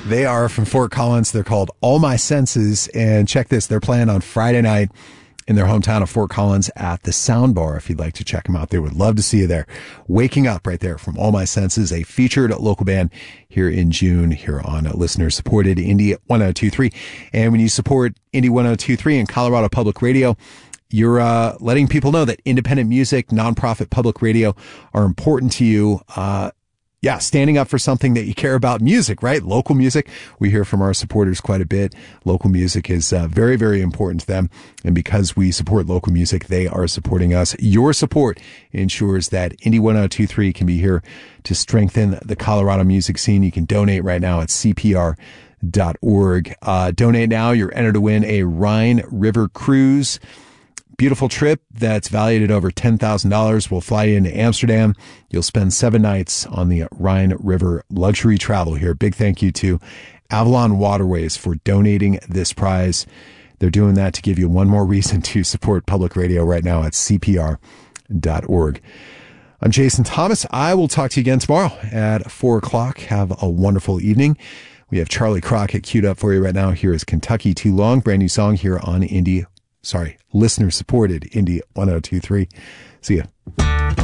They are from Fort Collins. They're called All My Senses. And check this, they're playing on Friday night in their hometown of Fort Collins at the Sound Bar. If you'd like to check them out, they would love to see you there. Waking Up right there from All My Senses, a featured local band here in June here on listener-supported Indie 1023. And when you support Indie 1023 and Colorado Public Radio, you're letting people know that independent music, nonprofit public radio are important to you. Standing up for something that you care about, music, right? Local music. We hear from our supporters quite a bit. Local music is very, very important to them. And because we support local music, they are supporting us. Your support ensures that Indie 1023 can be here to strengthen the Colorado music scene. You can donate right now at CPR.org. Donate now. You're entered to win a Rhine River cruise. Beautiful trip that's valued at over $10,000. We'll fly you into Amsterdam. You'll spend 7 nights on the Rhine River luxury travel here. Big thank you to Avalon Waterways for donating this prize. They're doing that to give you one more reason to support public radio right now at CPR.org. I'm Jason Thomas. I will talk to you again tomorrow at 4 o'clock. Have a wonderful evening. We have Charlie Crockett queued up for you right now. Here is Kentucky Too Long, brand new song here on listener-supported Indie 1023. See ya.